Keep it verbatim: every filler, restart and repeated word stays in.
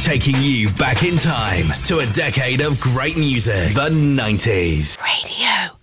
taking you back in time to a decade of great music, the nineties. Radio.